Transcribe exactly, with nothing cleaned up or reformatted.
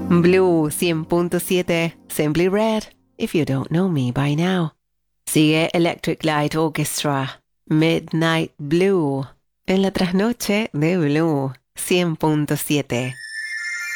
Blue cien punto siete, Simply Red, if you don't know me by now. Sigue Electric Light Orchestra, Midnight Blue, en la trasnoche de Blue cien punto siete.